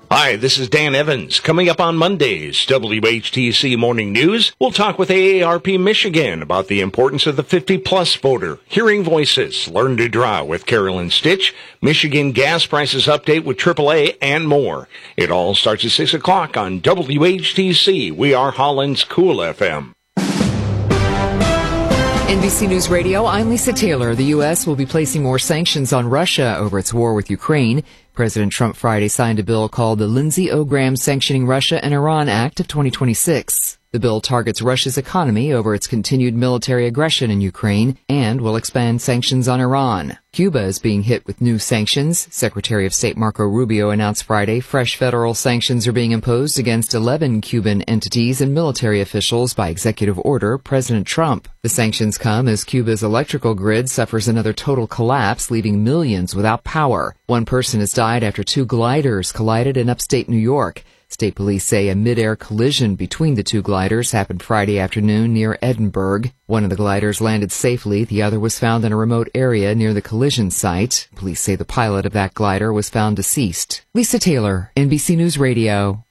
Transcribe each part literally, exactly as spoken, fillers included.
Hi, this is Dan Evans. Coming up on Monday's W H T C Morning News, we'll talk with A A R P Michigan about the importance of the fifty-plus voter, hearing voices, learn to draw with Carolyn Stitch, Michigan gas prices update with triple A, and more. It all starts at six o'clock on W H T C. We are Holland's Cool F M. N B C News Radio, I'm Lisa Taylor. The U S will be placing more sanctions on Russia over its war with Ukraine. President Trump Friday signed a bill called the Lindsey O. Graham Sanctioning Russia and Iran Act of twenty twenty-six. The bill targets Russia's economy over its continued military aggression in Ukraine and will expand sanctions on Iran. Cuba is being hit with new sanctions. Secretary of State Marco Rubio announced Friday fresh federal sanctions are being imposed against eleven Cuban entities and military officials by executive order President Trump. The sanctions come as Cuba's electrical grid suffers another total collapse, leaving millions without power. One person has died after two gliders collided in upstate New York. State police say a mid-air collision between the two gliders happened Friday afternoon near Edinburgh. One of the gliders landed safely. The other was found in a remote area near the collision site. Police say the pilot of that glider was found deceased. Lisa Taylor, N B C News Radio.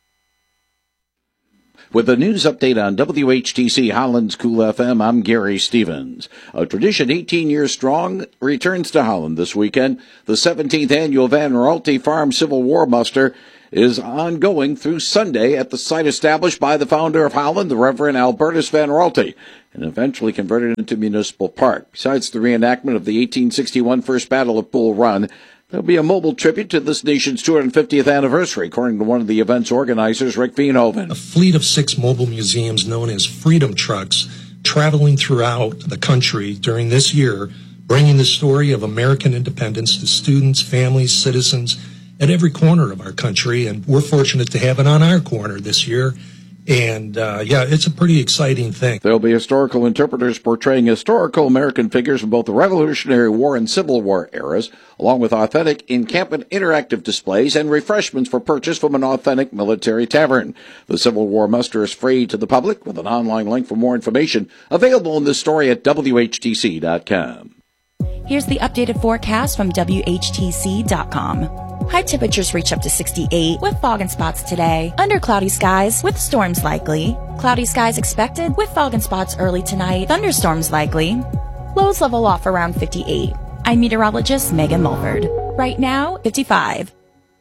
With the news update on W H T C Holland's Cool F M, I'm Gary Stevens. A tradition eighteen years strong returns to Holland this weekend. The seventeenth annual Van Raalte Farm Civil War Muster is ongoing through Sunday at the site established by the founder of Holland, the Reverend Albertus Van Raalte, and eventually converted into Municipal Park. Besides the reenactment of the eighteen sixty-one First Battle of Bull Run, there'll be a mobile tribute to this nation's two hundred fiftieth anniversary, according to one of the event's organizers, Rick Veenhoven. A fleet of six mobile museums known as Freedom Trucks traveling throughout the country during this year, bringing the story of American independence to students, families, citizens at every corner of our country, and we're fortunate to have it on our corner this year. And, uh, yeah, it's a pretty exciting thing. There'll be historical interpreters portraying historical American figures from both the Revolutionary War and Civil War eras, along with authentic encampment interactive displays and refreshments for purchase from an authentic military tavern. The Civil War muster is free to the public, with an online link for more information available in this story at W H T C dot com. Here's the updated forecast from W H T C dot com. High temperatures reach up to sixty-eight with fog and spots today. Under cloudy skies with storms likely. Cloudy skies expected with fog and spots early tonight. Thunderstorms likely. Lows level off around fifty-eight. I'm meteorologist Megan Mulford. Right now, fifty-five.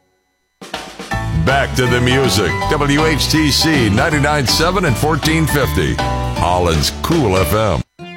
Back to the music. W H T C ninety-nine point seven and fourteen fifty. Holland's Cool F M.